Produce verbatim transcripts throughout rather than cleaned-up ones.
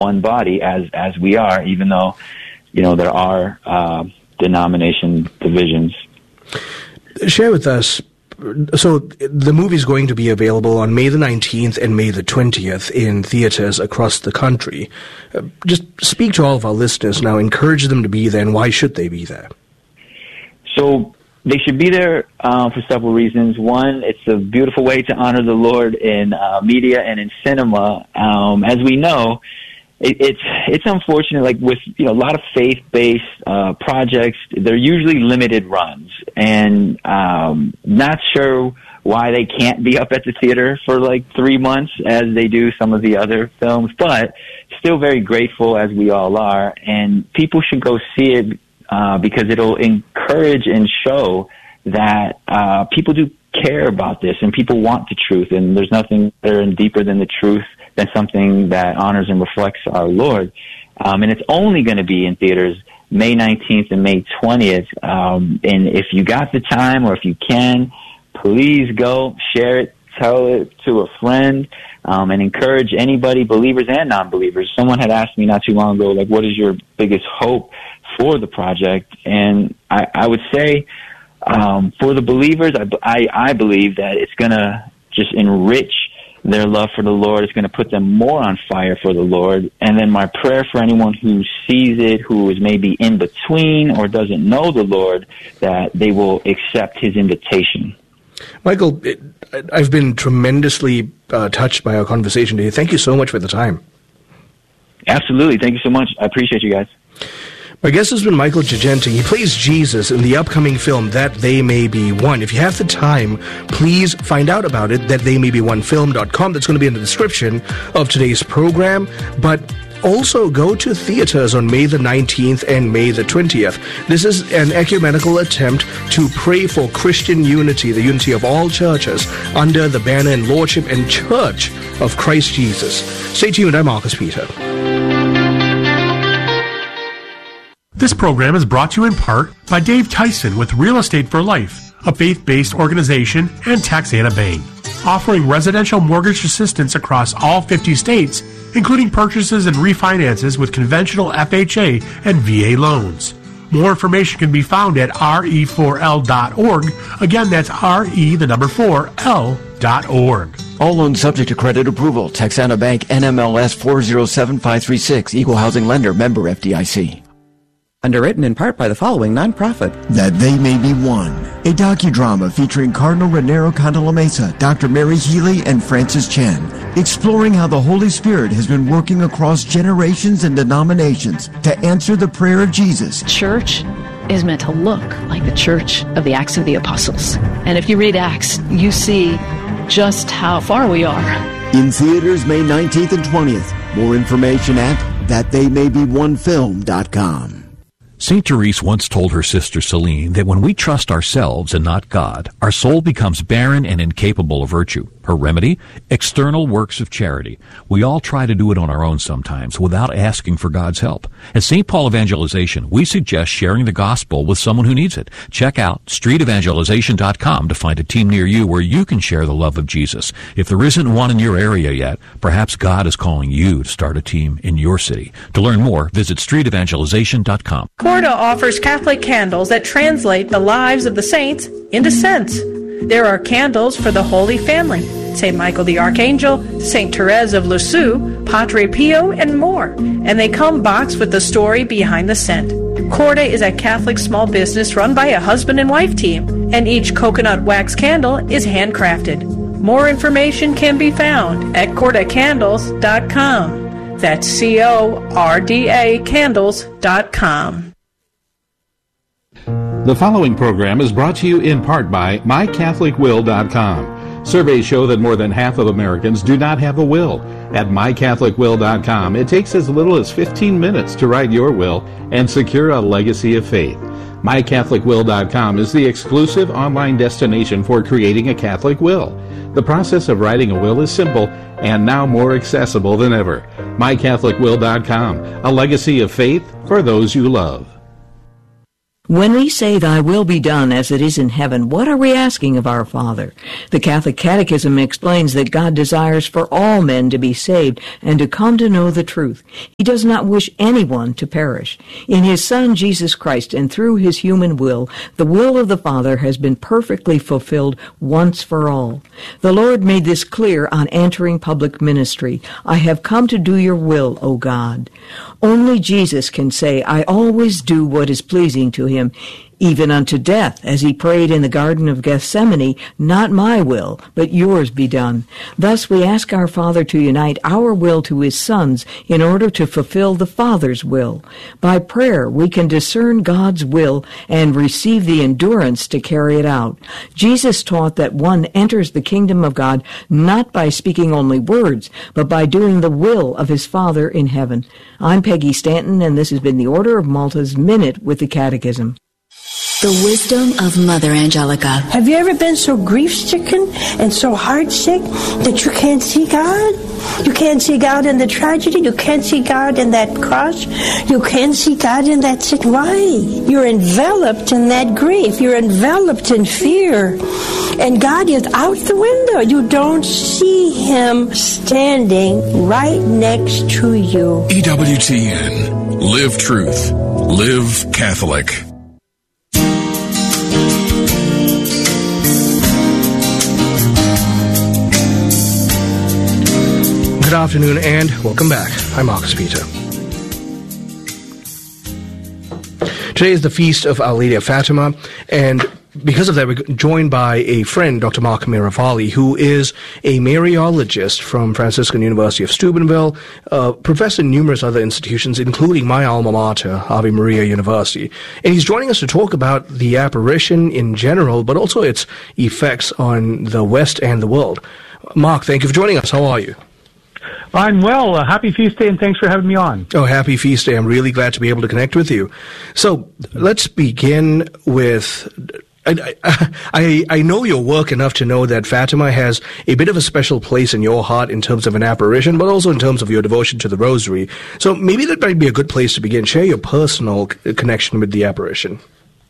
one body as as we are, even though, you know, there are uh, denomination divisions. Share with us. So the movie is going to be available on May the nineteenth and May the twentieth in theaters across the country. Uh, just speak to all of our listeners now, encourage them to be there, and why should they be there? So they should be there uh, for several reasons. One, it's a beautiful way to honor the Lord in uh, media and in cinema. Um, as we know, it, it's it's unfortunate, like with you know a lot of faith-based uh, projects, they're usually limited runs, and um, not sure why they can't be up at the theater for like three months as they do some of the other films, but still very grateful as we all are, and people should go see it uh, because it'll encourage and show that uh, people do care about this and people want the truth, and there's nothing better and deeper than the truth than something that honors and reflects our Lord. Um, and it's only going to be in theaters May nineteenth and May twentieth. Um, and if you got the time or if you can, please go, share it, tell it to a friend, um, and encourage anybody, believers and non-believers. Someone had asked me not too long ago, like, what is your biggest hope for the project? And I, I would say, um, for the believers, I, I, I believe that it's going to just enrich their love for the Lord. It's going to put them more on fire for the Lord. And then my prayer for anyone who sees it, who is maybe in between or doesn't know the Lord, that they will accept his invitation. Michael, it, I've been tremendously uh, touched by our conversation today. Thank you so much for the time. Absolutely. Thank you so much. I appreciate you guys. My guest has been Michael Girgenti. He plays Jesus in the upcoming film That They May Be One. If you have the time, please find out about it, that they may be one film dot com. That's going to be in the description of today's program. But also go to theaters on May the nineteenth and May the twentieth. This is an ecumenical attempt to pray for Christian unity, the unity of all churches, under the banner and lordship and church of Christ Jesus. Stay tuned. I'm Marcus Peter. This program is brought to you in part by Dave Tyson with Real Estate for Life, a faith-based organization, and Taxana Bank, offering residential mortgage assistance across all fifty states, including purchases and refinances with conventional F H A and V A loans. More information can be found at R E four L dot org. Again, that's R E, the number four, L dot org. All loans subject to credit approval. Taxana Bank, N M L S four zero seven five three six, Equal Housing Lender, member F D I C. Underwritten in part by the following nonprofit. That They May Be One, a docudrama featuring Cardinal Raniero Cantalamessa, Doctor Mary Healy, and Francis Chen, exploring how the Holy Spirit has been working across generations and denominations to answer the prayer of Jesus. Church is meant to look like the church of the Acts of the Apostles. And if you read Acts, you see just how far we are. In theaters May nineteenth and twentieth. More information at that they may be one film dot com. Saint Therese once told her sister Celine that when we trust ourselves and not God, our soul becomes barren and incapable of virtue. Her remedy? External works of charity. We all try to do it on our own sometimes without asking for God's help. At Saint Paul Evangelization, we suggest sharing the gospel with someone who needs it. Check out street evangelization dot com to find a team near you where you can share the love of Jesus. If there isn't one in your area yet, perhaps God is calling you to start a team in your city. To learn more, visit street evangelization dot com. Corda offers Catholic candles that translate the lives of the saints into scents. There are candles for the Holy Family, Saint Michael the Archangel, Saint Therese of Lisieux, Padre Pio, and more. And they come boxed with the story behind the scent. Corda is a Catholic small business run by a husband and wife team, and each coconut wax candle is handcrafted. More information can be found at corda candles dot com. That's C O R D A candles dot com. The following program is brought to you in part by my catholic will dot com. Surveys show that more than half of Americans do not have a will. At my catholic will dot com, it takes as little as fifteen minutes to write your will and secure a legacy of faith. my catholic will dot com is the exclusive online destination for creating a Catholic will. The process of writing a will is simple and now more accessible than ever. my catholic will dot com, a legacy of faith for those you love. When we say, "Thy will be done as it is in heaven," what are we asking of our Father? The Catholic Catechism explains that God desires for all men to be saved and to come to know the truth. He does not wish anyone to perish. In his Son, Jesus Christ, and through his human will, the will of the Father has been perfectly fulfilled once for all. The Lord made this clear on entering public ministry. "I have come to do your will, O God." Only Jesus can say, "I always do what is pleasing to him, even unto death," as he prayed in the Garden of Gethsemane, "Not my will, but yours be done." Thus we ask our Father to unite our will to his Son's in order to fulfill the Father's will. By prayer we can discern God's will and receive the endurance to carry it out. Jesus taught that one enters the kingdom of God not by speaking only words, but by doing the will of his Father in heaven. I'm Peggy Stanton, and this has been the Order of Malta's Minute with the Catechism. The wisdom of Mother Angelica. Have you ever been so grief-stricken and so heart-sick that you can't see God? You can't see God in the tragedy. You can't see God in that cross. You can't see God in that sick. Why? You're enveloped in that grief. You're enveloped in fear. And God is out the window. You don't see him standing right next to you. E W T N. Live truth. Live Catholic. Good afternoon and welcome back. I'm Marcus Peter. Today is the feast of Our Lady of Fatima, and because of that, we're joined by a friend, Doctor Mark Miravalle, who is a Mariologist from Franciscan University of Steubenville, uh, professor in numerous other institutions, including my alma mater, Ave Maria University. And he's joining us to talk about the apparition in general, but also its effects on the West and the world. Mark, thank you for joining us. How are you? I'm well. Uh, happy feast day, and thanks for having me on. Oh, happy feast day. I'm really glad to be able to connect with you. So let's begin with... I, I, I know your work enough to know that Fatima has a bit of a special place in your heart in terms of an apparition, but also in terms of your devotion to the Rosary. So maybe that might be a good place to begin. Share your personal c- connection with the apparition.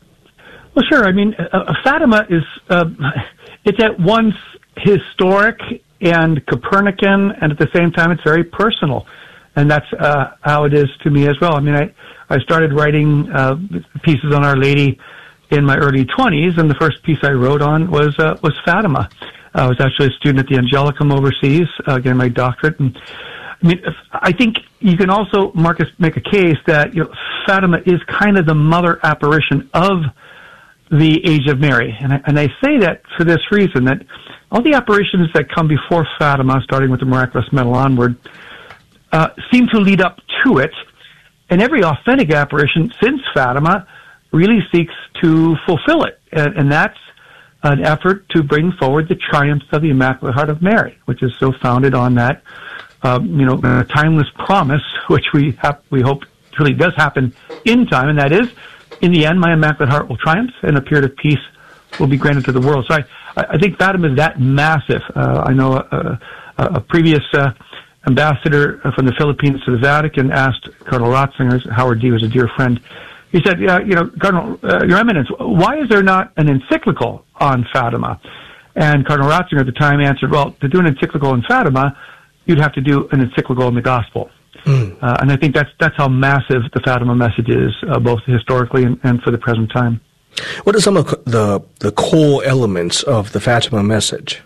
Well, sure. I mean, uh, Fatima is, uh, it's at once historic and Copernican, and at the same time it's very personal. And that's uh, how it is to me as well. I mean, I, I started writing uh, pieces on Our Lady in my early twenties, and the first piece I wrote on was uh, was Fatima. I was actually a student at the Angelicum overseas, uh, getting my doctorate. And I mean, I think you can also, Marcus, make a case that, you know, Fatima is kind of the mother apparition of the Age of Mary. And I, and I say that for this reason, that all the apparitions that come before Fatima, starting with the Miraculous Medal onward, uh, seem to lead up to it. And every authentic apparition since Fatima really seeks to fulfill it. And, and that's an effort to bring forward the triumphs of the Immaculate Heart of Mary, which is so founded on that, um, you know, uh, timeless promise, which we have, we hope really does happen in time, and that is, in the end, my Immaculate Heart will triumph, and a period of peace will be granted to the world. So I, I think Fatima is that massive. Uh, I know a, a, a previous uh, ambassador from the Philippines to the Vatican asked Cardinal Ratzinger, Howard D. was a dear friend, he said, uh, you know, Cardinal, uh, Your Eminence, why is there not an encyclical on Fatima? And Cardinal Ratzinger at the time answered, well, to do an encyclical on Fatima, you'd have to do an encyclical on the Gospel. Mm. Uh, and I think that's that's how massive the Fatima message is, uh, both historically and, and for the present time. What are some of the the core elements of the Fatima message?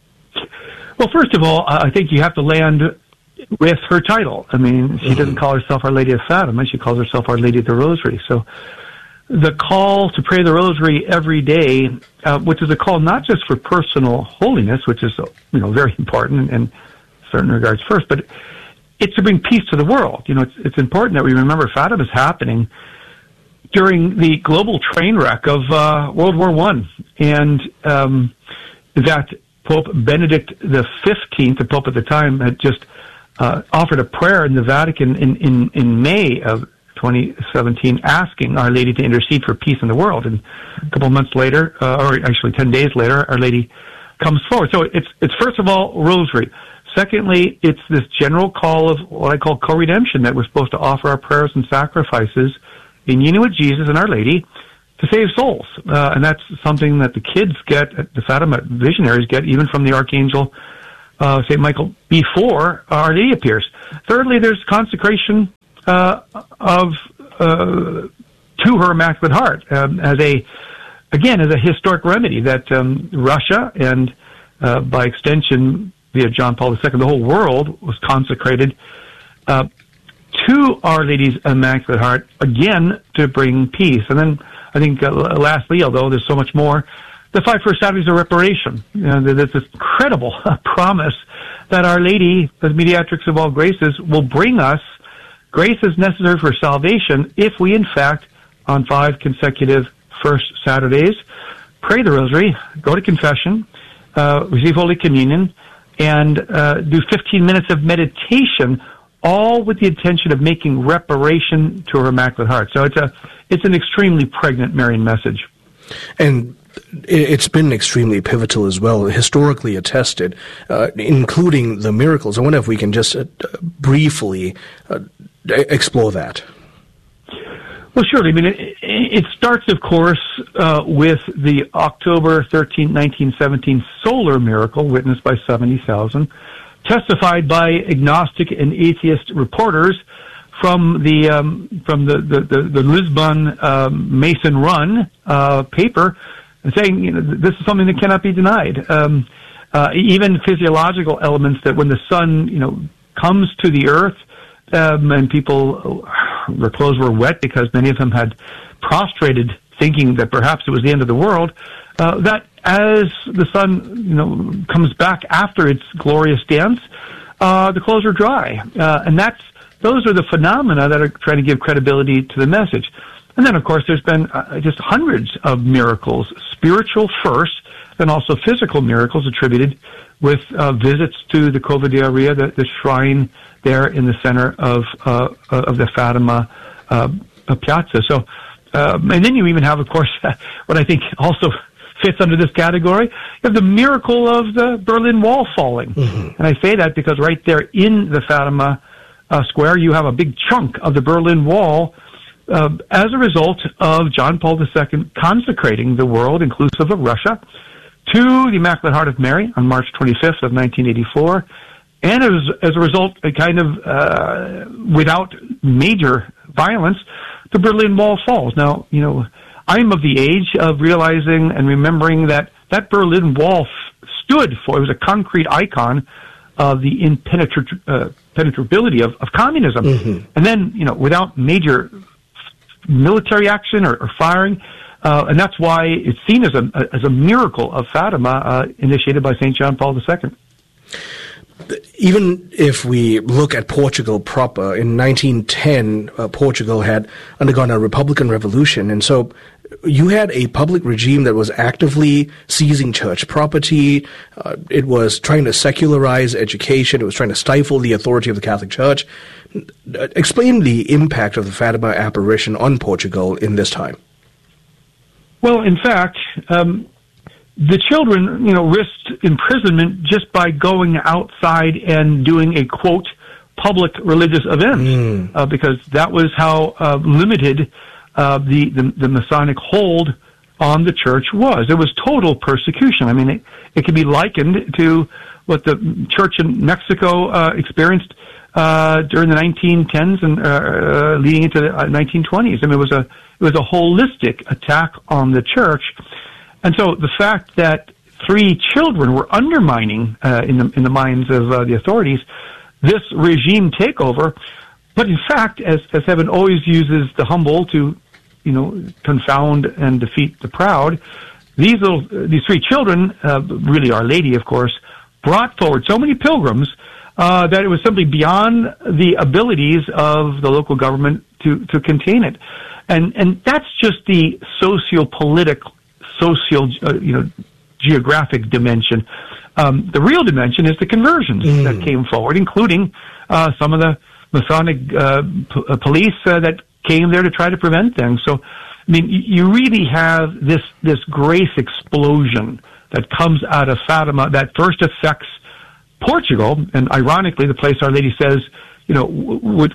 Well, first of all, I think you have to land with her title. I mean, she mm-hmm. doesn't call herself Our Lady of Fatima. She calls herself Our Lady of the Rosary. So the call to pray the Rosary every day, uh, which is a call not just for personal holiness, which is, you know, very important in certain regards first, but it's to bring peace to the world. You know, it's, it's important that we remember Fatima is happening during the global train wreck of uh, World War One, and um, that Pope Benedict the fifteenth, the Pope at the time, had just uh, offered a prayer in the Vatican in, in, in May of twenty seventeen, asking Our Lady to intercede for peace in the world. And a couple of months later, uh, or actually ten days later, Our Lady comes forward. So it's it's first of all Rosary. Secondly, it's this general call of what I call co-redemption, that we're supposed to offer our prayers and sacrifices in union with Jesus and Our Lady to save souls. Uh, and that's something that the kids get, the Fatima visionaries get, even from the Archangel uh, Saint Michael before Our Lady appears. Thirdly, there's consecration uh, of uh, to her Immaculate Heart um, as a, again, as a historic remedy that um, Russia and uh, by extension via John Paul the Second, the whole world was consecrated uh, to Our Lady's Immaculate Heart, again, to bring peace. And then I think uh, lastly, although there's so much more, the five first Saturdays of reparation. You know, there's this incredible promise that Our Lady, the mediatrix of all graces, will bring us graces necessary for salvation if we, in fact, on five consecutive first Saturdays, pray the Rosary, go to confession, uh, receive Holy Communion, and uh, do fifteen minutes of meditation, all with the intention of making reparation to her Immaculate Heart. So it's a it's an extremely pregnant Marian message. And it's been extremely pivotal as well, historically attested, uh, including the miracles. I wonder if we can just uh, briefly uh, explore that. Well, surely. I mean, it, it starts, of course, uh, with the October thirteenth, nineteen seventeen solar miracle witnessed by seventy thousand, testified by agnostic and atheist reporters from the um, from the the, the, the Lisbon um, Mason Run uh, paper, saying, you know, this is something that cannot be denied. Um, uh, even physiological elements that when the sun, you know, comes to the earth, um, and people, their clothes were wet because many of them had prostrated, thinking that perhaps it was the end of the world. Uh, that as the sun, you know, comes back after its glorious dance, uh, the clothes are dry, uh, and that's those are the phenomena that are trying to give credibility to the message. And then, of course, there's been uh, just hundreds of miracles, spiritual first, and also physical miracles attributed with uh, visits to the Cova de Aria, the, the shrine there in the center of uh, of the Fatima uh, piazza. So, um, and then you even have, of course, what I think also fits under this category, you have the miracle of the Berlin Wall falling. Mm-hmm. And I say that because right there in the Fatima uh, Square, you have a big chunk of the Berlin Wall uh, as a result of John Paul the Second consecrating the world, inclusive of Russia, to the Immaculate Heart of Mary on March twenty-fifth of nineteen eighty-four. And as, as a result, a kind of, uh, without major violence, the Berlin Wall falls. Now, you know, I'm of the age of realizing and remembering that that Berlin Wall f- stood for, it was a concrete icon of the impenetrability uh, penetrability of, of communism. Mm-hmm. And then, you know, without major military action or, or firing, uh, and that's why it's seen as a, as a miracle of Fatima, uh, initiated by Saint John Paul the Second. Even if we look at Portugal proper, in nineteen ten, uh, Portugal had undergone a Republican revolution, and so you had a public regime that was actively seizing church property. Uh, it was trying to secularize education. It was trying to stifle the authority of the Catholic Church. Uh, explain the impact of the Fatima apparition on Portugal in this time. Well, in fact, um, the children, you know, risked imprisonment just by going outside and doing a, quote, public religious event, mm. uh, because that was how uh, limited uh, the, the, the Masonic hold on the church was. It was total persecution. I mean, it, it can be likened to what the church in Mexico uh, experienced uh, during the nineteen tens and uh, leading into the nineteen twenties. I mean, it was a it was a holistic attack on the church. And so the fact that three children were undermining, uh, in the in the minds of uh, the authorities, this regime takeover, but in fact, as as heaven always uses the humble to, you know, confound and defeat the proud, these little these three children, uh, really Our Lady, of course, brought forward so many pilgrims uh, that it was simply beyond the abilities of the local government to to contain it, and and that's just the socio-political. Social, uh, you know, geographic dimension. Um, the real dimension is the conversions mm. that came forward, including uh, some of the Masonic uh, p- uh, police uh, that came there to try to prevent things. So, I mean, y- you really have this this grace explosion that comes out of Fatima that first affects Portugal, and ironically, the place Our Lady says, you know, w- would would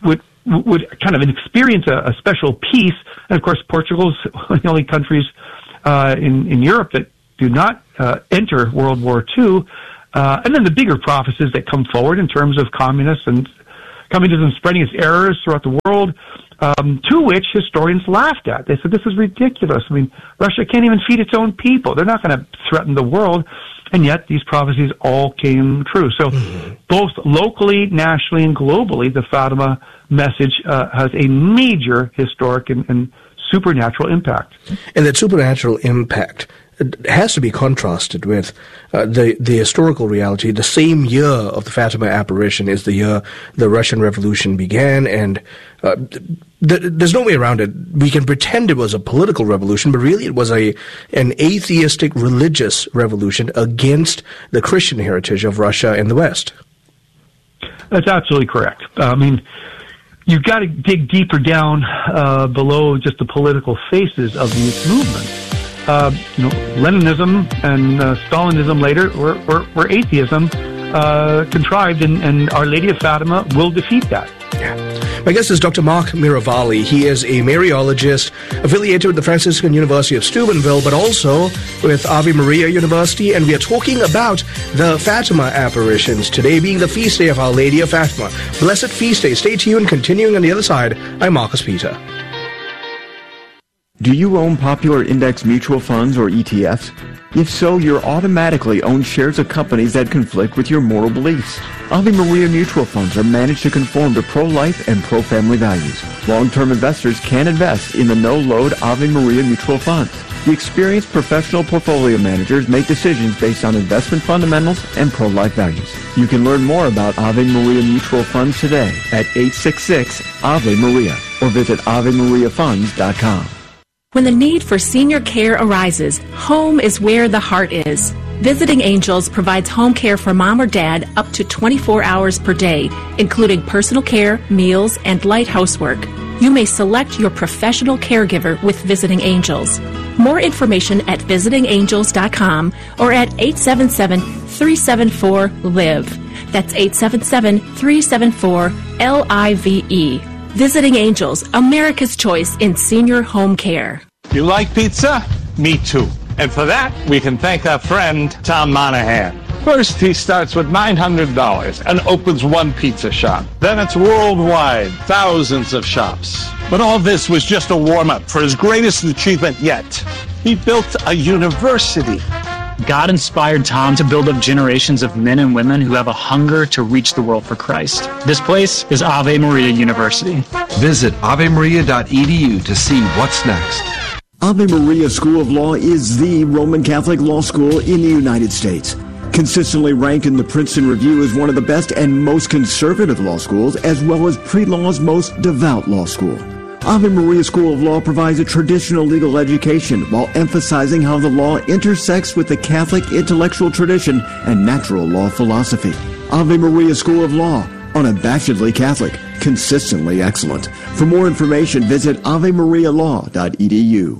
would kind of experience a, a special peace. And of course, Portugal's one of the only countries uh, in, in Europe that do not uh, enter World War Two. Uh, and then the bigger prophecies that come forward in terms of communists and communism spreading its errors throughout the world, um, to which historians laughed at. They said, this is ridiculous. I mean, Russia can't even feed its own people. They're not going to threaten the world. And yet these prophecies all came true. So mm-hmm. both locally, nationally, and globally, the Fatima message uh, has a major historic and, and supernatural impact. And that supernatural impact has to be contrasted with uh, the the historical reality. The same year of the Fatima apparition is the year the Russian Revolution began, and uh, th- there's no way around it. We can pretend it was a political revolution, but really it was a an atheistic religious revolution against the Christian heritage of Russia and the West. That's absolutely correct. Uh, I mean, you've got to dig deeper down uh, below just the political faces of these movements. Uh, you know, Leninism and uh, Stalinism later were, were, were atheism uh, contrived, and, and Our Lady of Fatima will defeat that. Yeah. My guest is Doctor Mark Miravalli. He is a Mariologist affiliated with the Franciscan University of Steubenville, but also with Ave Maria University, and we are talking about the Fatima apparitions, today being the feast day of Our Lady of Fatima. Blessed feast day. Stay tuned. Continuing on the other side, I'm Marcus Peter. Do you own popular index mutual funds or E T Fs? If so, you're automatically own shares of companies that conflict with your moral beliefs. Ave Maria mutual funds are managed to conform to pro-life and pro-family values. Long-term investors can invest in the no-load Ave Maria mutual funds. The experienced professional portfolio managers make decisions based on investment fundamentals and pro-life values. You can learn more about Ave Maria mutual funds today at eight six six Ave Maria or visit ave maria funds dot com. When the need for senior care arises, home is where the heart is. Visiting Angels provides home care for mom or dad up to twenty-four hours per day, including personal care, meals, and light housework. You may select your professional caregiver with Visiting Angels. More information at visiting angels dot com or at eight seven seven, three seven four, L I V E. That's eight seven seven, three seven four, L I V E. Visiting Angels, America's choice in senior home care. You like pizza? Me too. And for that, we can thank our friend, Tom Monahan. First, he starts with nine hundred dollars and opens one pizza shop. Then it's worldwide, thousands of shops. But all this was just a warm-up for his greatest achievement yet. He built a university. God inspired Tom to build up generations of men and women who have a hunger to reach the world for Christ. This place is Ave Maria University. Visit ave maria dot e d u to see what's next. Ave Maria School of Law is the Roman Catholic law school in the United States. Consistently ranked in the Princeton Review as one of the best and most conservative law schools, as well as pre-law's most devout law school. Ave Maria School of Law provides a traditional legal education while emphasizing how the law intersects with the Catholic intellectual tradition and natural law philosophy. Ave Maria School of Law, unabashedly Catholic, consistently excellent. For more information, visit ave maria law dot e d u.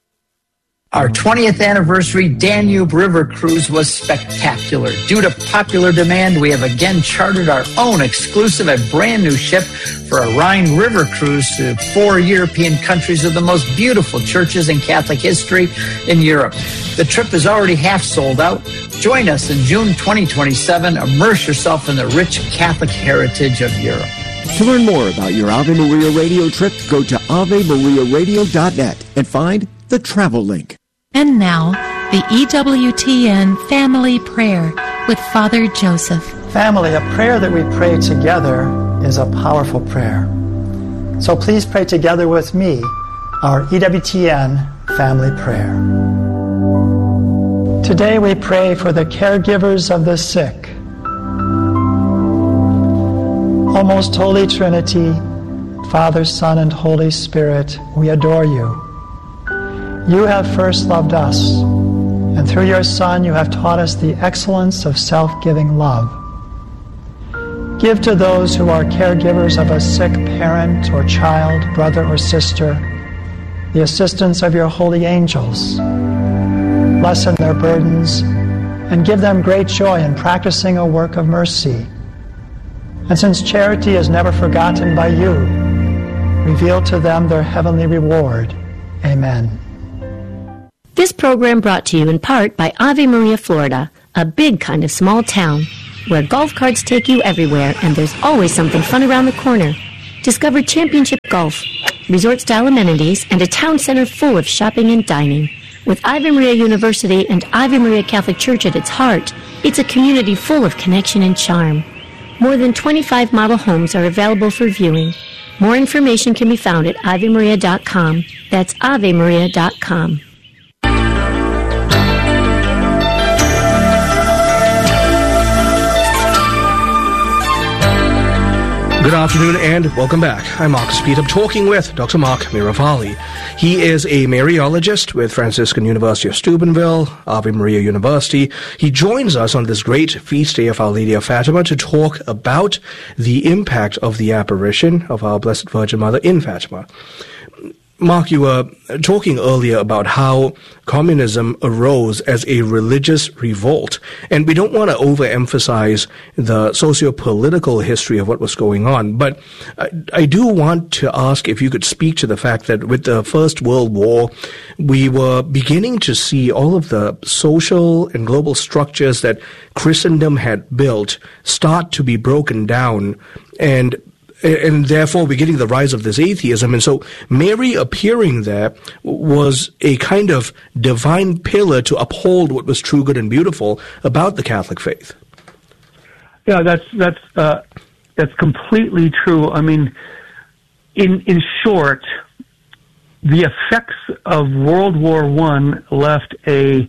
Our twentieth anniversary Danube River Cruise was spectacular. Due to popular demand, we have again chartered our own exclusive and brand new ship for a Rhine River Cruise to four European countries of the most beautiful churches in Catholic history in Europe. The trip is already half sold out. Join us in June twenty twenty-seven. Immerse yourself in the rich Catholic heritage of Europe. To learn more about your Ave Maria radio trip, go to ave maria radio dot net and find the travel link. And now, the E W T N Family Prayer with Father Joseph. Family, a prayer that we pray together is a powerful prayer. So please pray together with me our E W T N Family Prayer. Today we pray for the caregivers of the sick. O most Holy Trinity, Father, Son, and Holy Spirit, we adore you. You have first loved us, and through your Son you have taught us the excellence of self-giving love. Give to those who are caregivers of a sick parent or child, brother or sister, the assistance of your holy angels. Lessen their burdens and give them great joy in practicing a work of mercy. And since charity is never forgotten by you, Reveal to them their heavenly reward. Amen. This program brought to you in part by Ave Maria, Florida, a big kind of small town where golf carts take you everywhere and there's always something fun around the corner. Discover championship golf, resort-style amenities, and a town center full of shopping and dining. With Ave Maria University and Ave Maria Catholic Church at its heart, it's a community full of connection and charm. More than twenty-five model homes are available for viewing. More information can be found at ave maria dot com. That's ave maria dot com. Good afternoon and welcome back. I'm Mark Speed. I'm talking with Doctor Mark Miravalle. He is a Mariologist with Franciscan University of Steubenville, Ave Maria University. He joins us on this great feast day of Our Lady of Fatima to talk about the impact of the apparition of our Blessed Virgin Mother in Fatima. Mark, you were talking earlier about how communism arose as a religious revolt, and we don't want to overemphasize the socio-political history of what was going on, but I, I do want to ask if you could speak to the fact that with the First World War, we were beginning to see all of the social and global structures that Christendom had built start to be broken down, and And therefore, we're getting the rise of this atheism. And so Mary appearing there was a kind of divine pillar to uphold what was true, good, and beautiful about the Catholic faith. Yeah, that's that's uh, that's completely true. I mean, in in short, the effects of World War One left a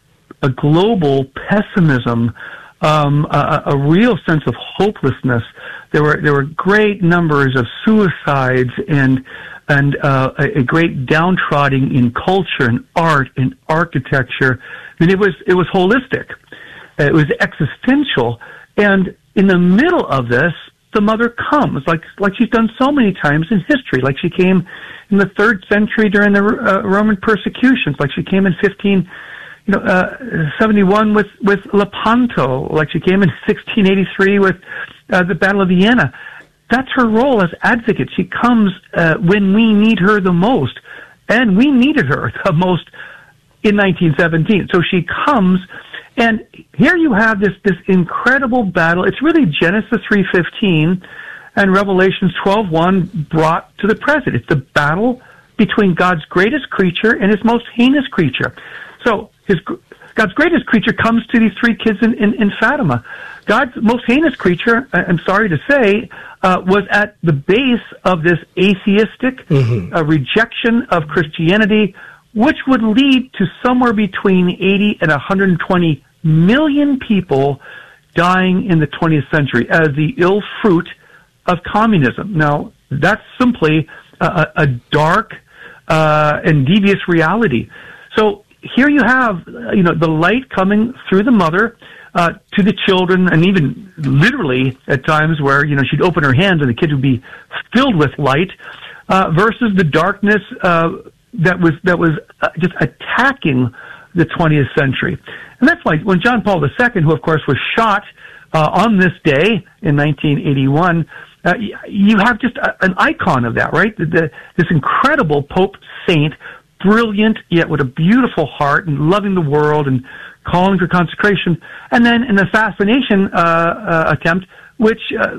a global pessimism, um, a, a real sense of hopelessness. There were there were great numbers of suicides and and uh, a, a great downtrodden in culture and art and architecture. I mean, it was it was holistic, it was existential, and in the middle of this, the Mother comes like like she's done so many times in history. Like she came in the third century during the uh, Roman persecutions. Like she came in fifteen. You know, uh, seventy-one with, with Lepanto, like she came in sixteen eighty-three with uh, the Battle of Vienna. That's her role as advocate. She comes uh, when we need her the most, and we needed her the most in nineteen seventeen. So she comes, and here you have this this incredible battle. It's really Genesis three fifteen and Revelations twelve one brought to the present. It's the battle between God's greatest creature and his most heinous creature. So his God's greatest creature comes to these three kids in, in, in Fatima. God's most heinous creature, I'm sorry to say, uh, was at the base of this atheistic mm-hmm. uh, rejection of Christianity, which would lead to somewhere between eighty and one hundred twenty million people dying in the twentieth century as the ill fruit of communism. Now, that's simply a, a dark uh, and devious reality. So, here you have, you know, the light coming through the Mother uh, to the children, and even literally at times where, you know, she'd open her hands and the kids would be filled with light, uh, versus the darkness uh, that was that was uh, just attacking the twentieth century. And that's why when John Paul the Second, who of course was shot uh, on this day in nineteen eighty-one, uh, you have just a, an icon of that, right? The, the, this incredible Pope Saint, brilliant, yet with a beautiful heart and loving the world and calling for consecration. And then an assassination uh, uh, attempt, which uh,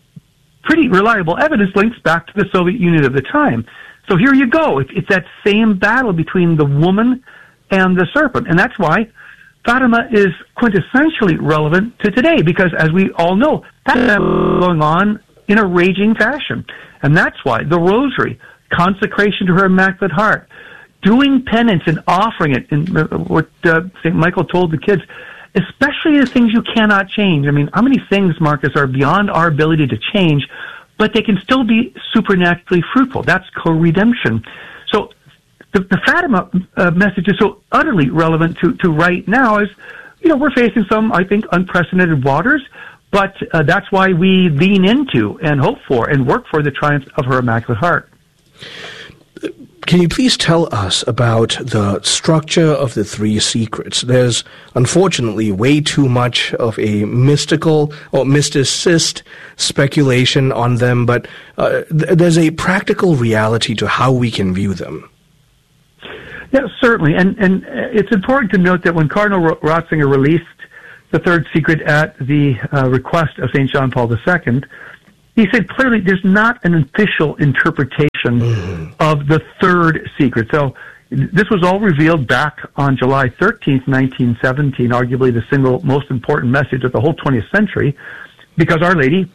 pretty reliable evidence links back to the Soviet Union of the time. So here you go. It's, it's that same battle between the woman and the serpent. And that's why Fatima is quintessentially relevant to today, because as we all know, that's going on in a raging fashion. And that's why the Rosary, consecration to her Immaculate Heart, doing penance and offering it, and what uh, Saint Michael told the kids, especially the things you cannot change. I mean, how many things, Marcus, are beyond our ability to change, but they can still be supernaturally fruitful? That's co-redemption. So the, the Fatima uh, message is so utterly relevant to, to right now, as, you know, we're facing some, I think, unprecedented waters, but uh, that's why we lean into and hope for and work for the triumph of her Immaculate Heart. can you please tell us about the structure of the three secrets? There's, unfortunately, way too much of a mystical or mysticist speculation on them, but uh, th- there's a practical reality to how we can view them. Yeah, certainly. And, and it's important to note that when Cardinal Ratzinger released the third secret at the uh, request of Saint John Paul the Second, he said clearly there's not an official interpretation mm. of the third secret. So this was all revealed back on July thirteenth, nineteen seventeen, arguably the single most important message of the whole twentieth century, because Our Lady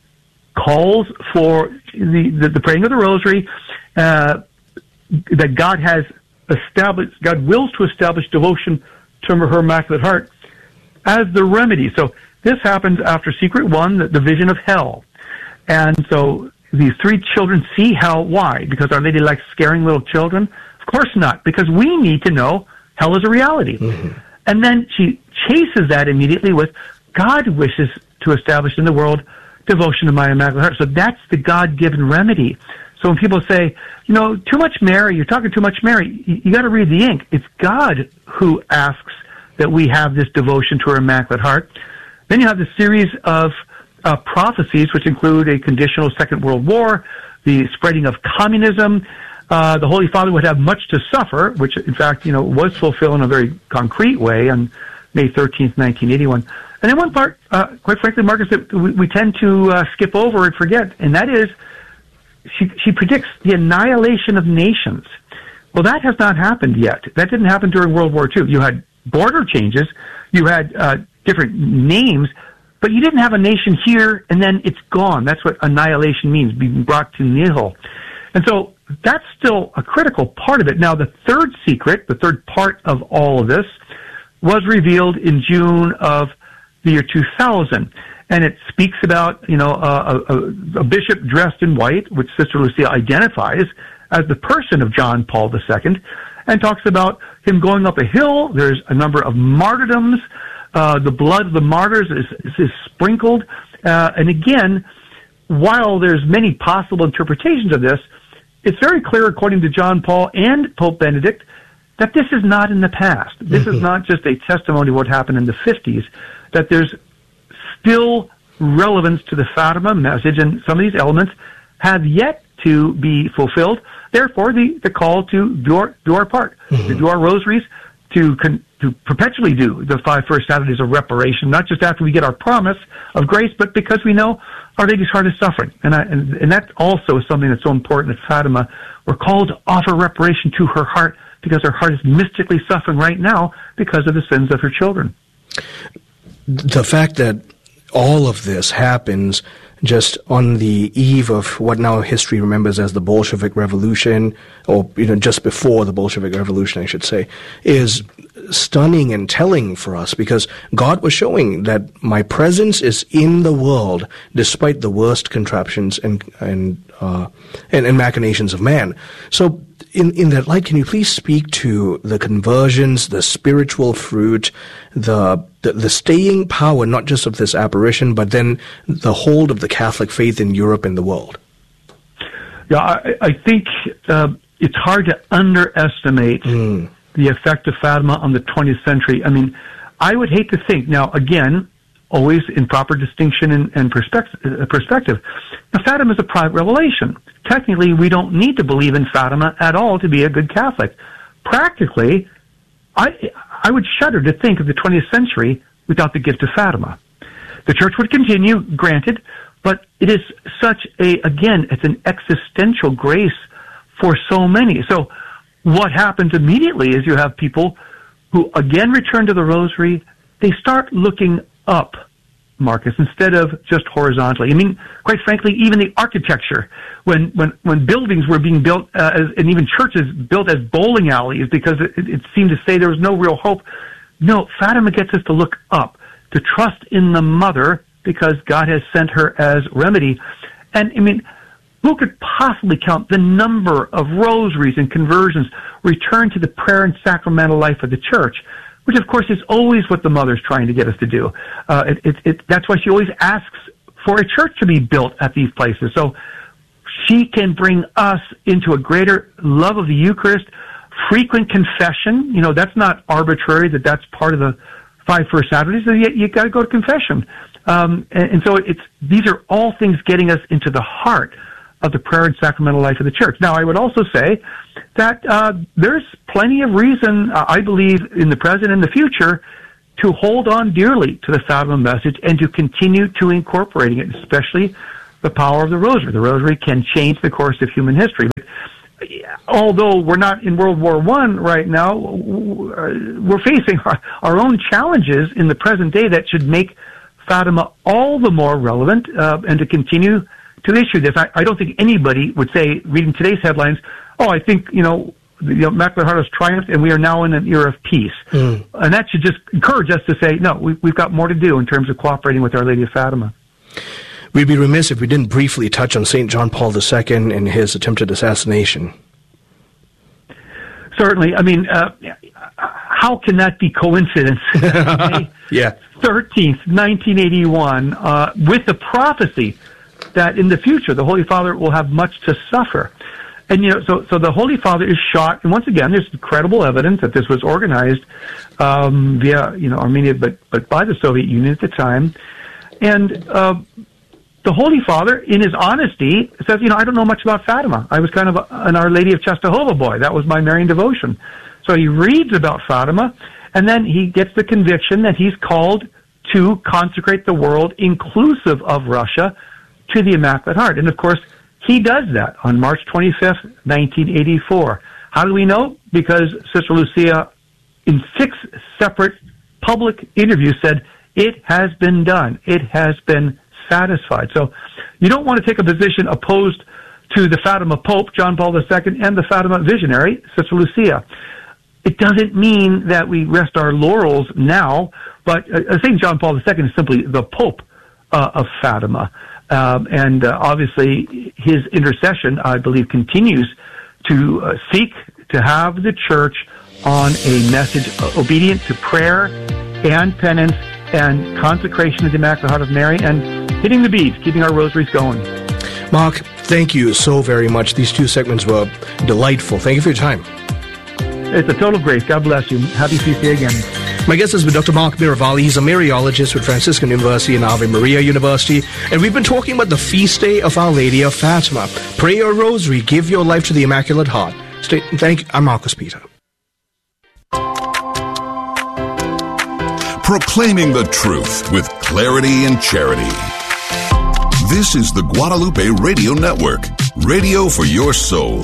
calls for the, the, the praying of the Rosary, uh, that God has established, God wills to establish devotion to her Immaculate Heart as the remedy. So this happens after secret one, the, the vision of hell. And so these three children see hell. Why? Because Our Lady likes scaring little children? Of course not, because we need to know hell is a reality. Mm-hmm. And then she chases that immediately with, God wishes to establish in the world devotion to my Immaculate Heart. So that's the God-given remedy. So when people say, you know, too much Mary, you're talking too much Mary, you, you got to read the ink. It's God who asks that we have this devotion to her Immaculate Heart. Then you have the series of Uh, prophecies, which include a conditional Second World War, the spreading of communism. Uh, the Holy Father would have much to suffer, which, in fact, you know, was fulfilled in a very concrete way on May thirteenth, nineteen eighty-one. And then one part, uh, quite frankly, Marcus, that we, we tend to uh, skip over and forget, and that is she, she predicts the annihilation of nations. Well, that has not happened yet. That didn't happen during World War Two. You had border changes. You had uh, different names. But you didn't have a nation here, and then it's gone. That's what annihilation means, being brought to nihil. And so that's still a critical part of it. Now, the third secret, the third part of all of this, was revealed in June of the year two thousand. And it speaks about, you know, a, a, a bishop dressed in white, which Sister Lucia identifies as the person of John Paul the Second, and talks about him going up a hill. There's a number of martyrdoms. Uh, the blood of the martyrs is, is, is sprinkled. Uh, and again, while there's many possible interpretations of this, it's very clear, according to John Paul and Pope Benedict, that this is not in the past. This mm-hmm. is not just a testimony of what happened in the fifties, that there's still relevance to the Fatima message, and some of these elements have yet to be fulfilled. Therefore, the, the call to do our, do our part, mm-hmm. to do our rosaries, to con- to perpetually do the five first Saturdays of reparation, not just after we get our promise of grace, but because we know Our Lady's heart is suffering. And, I, and, and that also is something that's so important at Fatima. We're called to offer reparation to her heart because her heart is mystically suffering right now because of the sins of her children. The fact that all of this happens just on the eve of what now history remembers as the Bolshevik Revolution, or you know, just before the Bolshevik Revolution, I should say, is stunning and telling for us, because God was showing that my presence is in the world despite the worst contraptions and and uh, and, and machinations of man. So in, in that light, can you please speak to the conversions, the spiritual fruit, the, the the staying power, not just of this apparition, but then the hold of the Catholic faith in Europe and the world? Yeah, I, I think uh, it's hard to underestimate mm. the effect of Fatima on the twentieth century. I mean, I would hate to think, now again, always in proper distinction and, and perspective, uh, perspective. Now, Fatima is a private revelation. Technically, we don't need to believe in Fatima at all to be a good Catholic. Practically, I, I would shudder to think of the twentieth century without the gift of Fatima. The Church would continue, granted, but it is such a, again, it's an existential grace for so many. So what happens immediately is you have people who, again, return to the Rosary. They start looking up, Marcus, instead of just horizontally. I mean, quite frankly, even the architecture, when when, when buildings were being built, uh, as, and even churches built as bowling alleys because it, it seemed to say there was no real hope. No, Fatima gets us to look up, to trust in the Mother because God has sent her as remedy. And, I mean, who could possibly count the number of rosaries and conversions returned to the prayer and sacramental life of the Church, which, of course, is always what the Mother's trying to get us to do. Uh, it, it, it, that's why she always asks for a church to be built at these places. So she can bring us into a greater love of the Eucharist, frequent confession. You know, that's not arbitrary, that that's part of the five first Saturdays. So you, you got to go to confession. Um, and, and so it's, these are all things getting us into the heart of the prayer and sacramental life of the Church. Now, I would also say that uh, there's plenty of reason, uh, I believe, in the present and the future, to hold on dearly to the Fatima message and to continue to incorporating it, especially the power of the Rosary. The Rosary can change the course of human history. But although we're not in World War One right now, we're facing our, our own challenges in the present day that should make Fatima all the more relevant, uh, and to continue to issue this. I, I don't think anybody would say, reading today's headlines, oh, I think, you know, the Immaculate Heart has triumphed and we are now in an era of peace. Mm. And that should just encourage us to say, no, we, we've got more to do in terms of cooperating with Our Lady of Fatima. We'd be remiss if we didn't briefly touch on Saint John Paul the Second and his attempted assassination. Certainly. I mean, uh, how can that be coincidence? Yeah. thirteenth, nineteen eighty-one, uh, with the prophecy that in the future the Holy Father will have much to suffer. And, you know, so, so the Holy Father is shot, and once again, there's credible evidence that this was organized, um, via, you know, Armenia, but, but by the Soviet Union at the time. And, uh, the Holy Father, in his honesty, says, you know, I don't know much about Fatima. I was kind of a, an Our Lady of Czestochowa boy. That was my Marian devotion. So he reads about Fatima, and then he gets the conviction that he's called to consecrate the world, inclusive of Russia, to the Immaculate Heart. And, of course, he does that on March twenty-fifth, nineteen eighty-four. How do we know? Because Sister Lucia, in six separate public interviews, said, it has been done. It has been satisfied. So you don't want to take a position opposed to the Fatima Pope, John Paul the Second, and the Fatima visionary, Sister Lucia. It doesn't mean that we rest our laurels now, but uh, Saint John Paul the Second is simply the Pope uh, of Fatima. Um, and uh, obviously his intercession, I believe, continues to uh, seek to have the Church on a message uh, obedient to prayer and penance and consecration of the Immaculate Heart of Mary and hitting the beads, keeping our rosaries going. Mark, thank you so very much. These two segments were delightful. Thank you for your time. It's a total grace. God bless you. Happy feast day again. My guest has been Doctor Mark Miravalli. He's a Mariologist with Franciscan University and Ave Maria University. And we've been talking about the feast day of Our Lady of Fatima. Pray your rosary. Give your life to the Immaculate Heart. Stay, thank you. I'm Marcus Peter. Proclaiming the truth with clarity and charity. This is the Guadalupe Radio Network. Radio for your soul.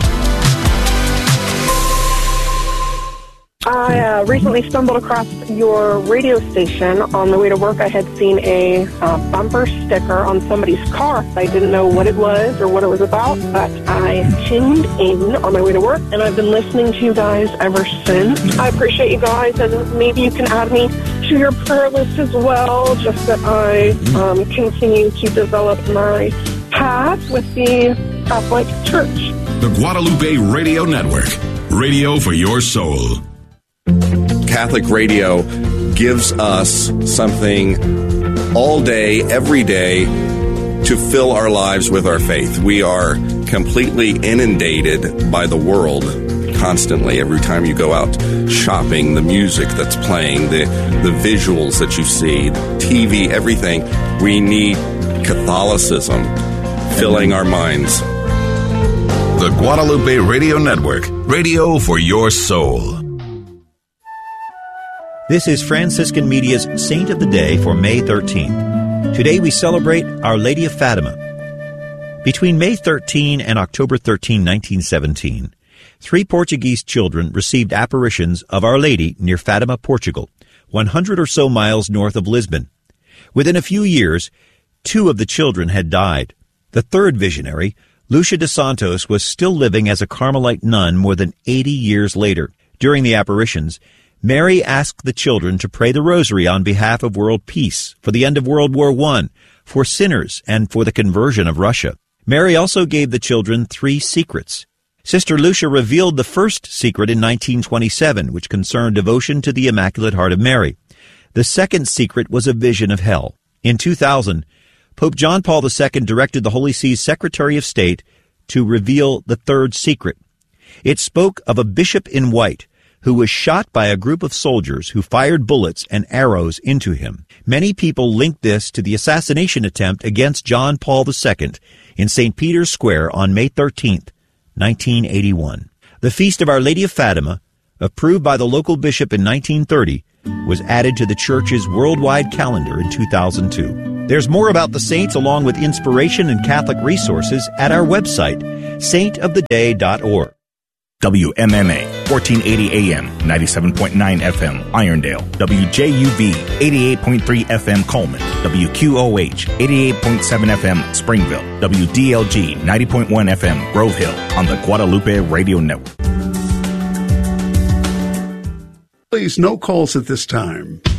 I uh, recently stumbled across your radio station. On the way to work, I had seen a uh, bumper sticker on somebody's car. I didn't know what it was or what it was about, but I tuned in on my way to work, and I've been listening to you guys ever since. I appreciate you guys, and maybe you can add me to your prayer list as well, just that I um, continue to develop my path with the Catholic Church. The Guadalupe Radio Network. Radio for your soul. Catholic radio gives us something all day, every day, to fill our lives with our faith. We are completely inundated by the world constantly. Every time you go out shopping, the music that's playing, the, the visuals that you see, the T V, everything. We need Catholicism filling our minds. The Guadalupe Radio Network. Radio for your soul. This is Franciscan Media's Saint of the Day for May thirteenth. Today we celebrate Our Lady of Fatima. Between May thirteenth and October thirteenth, nineteen seventeen, three Portuguese children received apparitions of Our Lady near Fatima, Portugal, one hundred or so miles north of Lisbon. Within a few years, two of the children had died. The third visionary, Lucia dos Santos, was still living as a Carmelite nun more than eighty years later. During the apparitions, Mary asked the children to pray the rosary on behalf of world peace, for the end of World War One, for sinners, and for the conversion of Russia. Mary also gave the children three secrets. Sister Lucia revealed the first secret in nineteen twenty-seven, which concerned devotion to the Immaculate Heart of Mary. The second secret was a vision of hell. In two thousand, Pope John Paul the Second directed the Holy See's Secretary of State to reveal the third secret. It spoke of a bishop in white who was shot by a group of soldiers who fired bullets and arrows into him. Many people linked this to the assassination attempt against John Paul the Second in Saint Peter's Square on May thirteenth, nineteen eighty-one. The Feast of Our Lady of Fatima, approved by the local bishop in nineteen thirty, was added to the church's worldwide calendar in two thousand two. There's more about the saints along with inspiration and Catholic resources at our website, saint of the day dot org. W M M A, fourteen eighty A M, ninety-seven point nine F M, Irondale. W J U V, eighty-eight point three F M, Coleman. W Q O H, eighty-eight point seven F M, Springville. W D L G, ninety point one F M, Grove Hill, on the Guadalupe Radio Network. Please, no calls at this time.